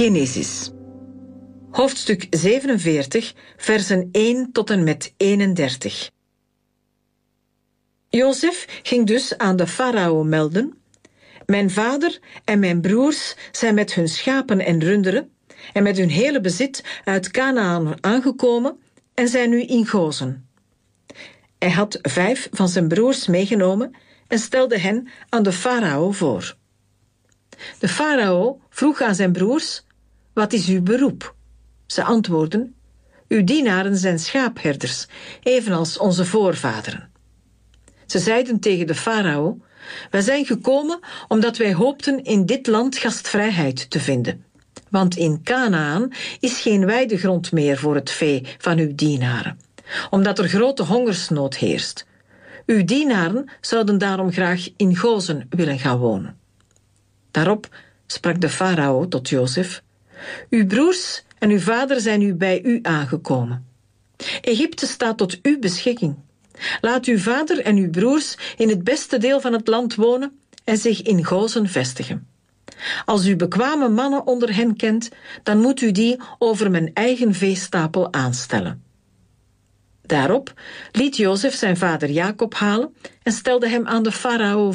Genesis. Hoofdstuk 47, versen 1 tot en met 31. Jozef ging dus aan de farao melden: mijn vader en mijn broers zijn met hun schapen en runderen en met hun hele bezit uit Kanaan aangekomen en zijn nu in Gozen. Hij had 5 van zijn broers meegenomen en stelde hen aan de farao voor. De farao vroeg aan zijn broers: wat is uw beroep? Ze antwoordden: uw dienaren zijn schaapherders, evenals onze voorvaderen. Ze zeiden tegen de farao: wij zijn gekomen omdat wij hoopten in dit land gastvrijheid te vinden. Want in Kanaan is geen weidegrond meer voor het vee van uw dienaren, omdat er grote hongersnood heerst. Uw dienaren zouden daarom graag in Gozen willen gaan wonen. Daarop sprak de farao tot Jozef: uw broers en uw vader zijn nu bij u aangekomen. Egypte staat tot uw beschikking. Laat uw vader en uw broers in het beste deel van het land wonen en zich in Gozen vestigen. Als u bekwame mannen onder hen kent, dan moet u die over mijn eigen veestapel aanstellen. Daarop liet Jozef zijn vader Jacob halen en stelde hem aan de farao